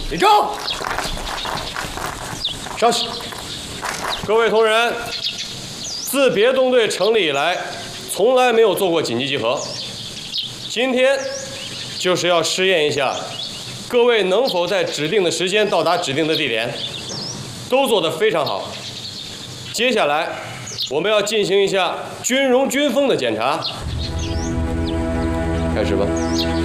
立正。稍息。各位同仁，自别动队成立以来，从来没有做过紧急集合。今天就是要试验一下，各位能否在指定的时间到达指定的地点，都做得非常好。接下来，我们要进行一下军容军风的检查。开始吧。